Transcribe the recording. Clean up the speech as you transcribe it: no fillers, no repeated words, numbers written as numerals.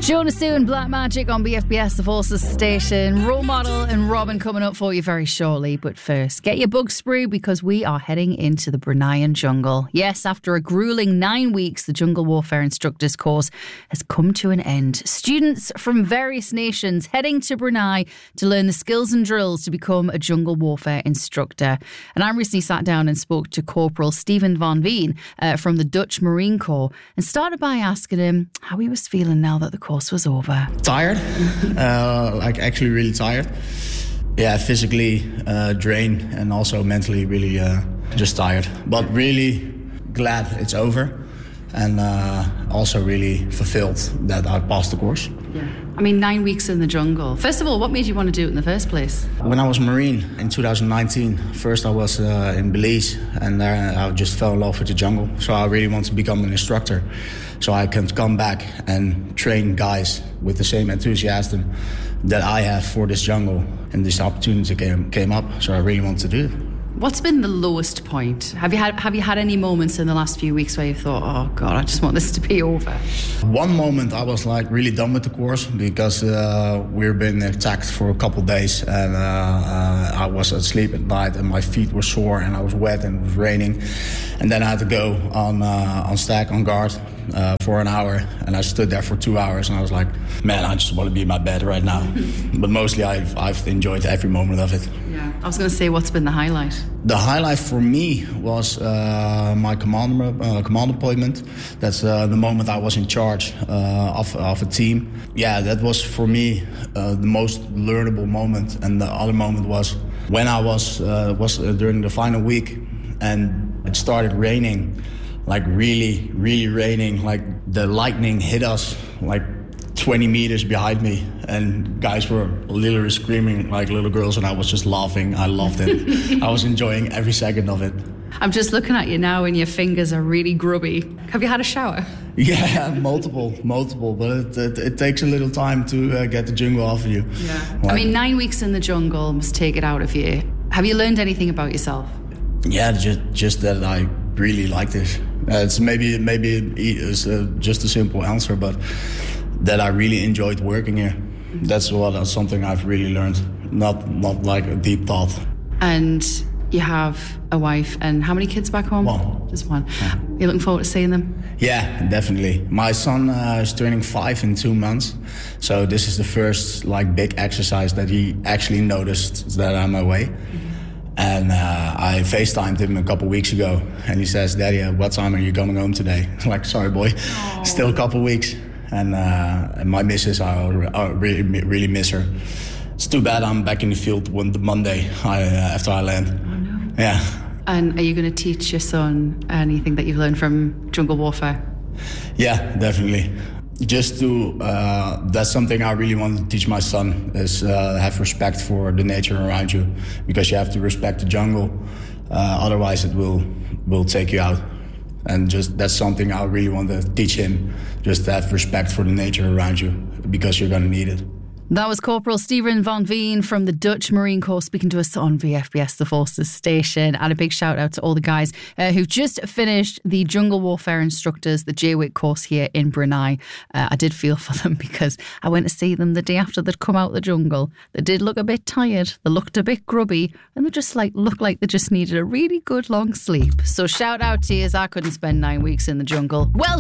Jonas Sue and Black Magic on BFBS, the Forces station. Role Model and Robin coming up for you very shortly. But first, get your bug sprue because we are heading into the Bruneian jungle. Yes, after a grueling 9 weeks, the Jungle Warfare Instructors course has come to an end. Students from various nations heading to Brunei to learn the skills and drills to become a jungle warfare instructor. And I recently sat down and spoke to Corporal Steven van Veen from the Dutch Marine Corps and started by asking him how he was feeling now that the course was over. Tired, actually really tired. Yeah, physically drained and also mentally really just tired. But really glad it's over and also really fulfilled that I passed the course. Yeah. I mean, 9 weeks in the jungle. First of all, what made you want to do it in the first place? When I was Marine in 2019, first I was in Belize and there I just fell in love with the jungle. So I really want to become an instructor so I can come back and train guys with the same enthusiasm that I have for this jungle. And this opportunity came up, so I really want to do it. What's been the lowest point? Have you had any moments in the last few weeks where you thought, oh God, I just want this to be over? One moment I was like really done with the course because we've been attacked for a couple of days and I was asleep at night and my feet were sore and I was wet and it was raining. And then I had to go on stack, on guard for an hour and I stood there for 2 hours and I was like, man, I just want to be in my bed right now. But mostly I've enjoyed every moment of it. Yeah, I was going to say, what's been the highlight? The highlight for me was my command appointment. That's the moment I was in charge of a team. Yeah, that was for me the most learnable moment. And the other moment was when I was during the final week and it started raining, like really, really raining. Like the lightning hit us like 20 meters behind me and guys were literally screaming like little girls and I was just laughing. I loved it. I was enjoying every second of it. I'm just looking at you now and your fingers are really grubby. Have you had a shower? Yeah, multiple, but it takes a little time to get the jungle off of you. Yeah. I mean, 9 weeks in the jungle must take it out of you. Have you learned anything about yourself? Yeah, just that I really like this. It's maybe it's just a simple answer, but that I really enjoyed working here. That's something I've really learned, not like a deep thought. And you have a wife and how many kids back home? One. Just one. Yeah. You're looking forward to seeing them? Yeah, definitely. My son is turning 5 in 2 months. So this is the first like big exercise that he actually noticed that I'm away. Mm-hmm. And I FaceTimed him a couple weeks ago and he says, Daddy, what time are you coming home today? I'm like, sorry boy, still a couple weeks. And my missus, I really, really miss her. It's too bad I'm back in the field on the Monday after I land. Oh, no. Yeah. And are you going to teach your son anything that you've learned from jungle warfare? Yeah, definitely. Just to, that's something I really want to teach my son, is have respect for the nature around you. Because you have to respect the jungle, otherwise it will take you out. And just that's something I really want to teach him, just to have respect for the nature around you, because you're going to need it. That was Corporal Steven van Veen from the Dutch Marine Corps speaking to us on VFBS, the Forces station. And a big shout out to all the guys who've just finished the Jungle Warfare Instructors, the JWIC course here in Brunei. I did feel for them because I went to see them the day after they'd come out of the jungle. They did look a bit tired, they looked a bit grubby, and they just looked like they just needed a really good long sleep. So shout out to you, as I couldn't spend 9 weeks in the jungle. Well